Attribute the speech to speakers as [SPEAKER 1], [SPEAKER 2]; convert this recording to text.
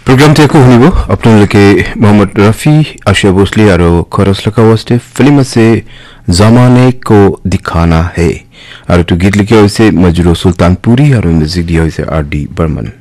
[SPEAKER 1] programme তে শুনিব আপোনালোকে মোহাম্মদ রফি আশিয়া ভোসলে আৰু খৰচ লকা ওয়াস্তে ফিল্ম আছে জমানে কো দিখানা হে আৰু তো গীত লিখা হৈছে মজরু সুলতানপুরি আৰু মিউজিক দিয়া হৈছে আরডি বর্মন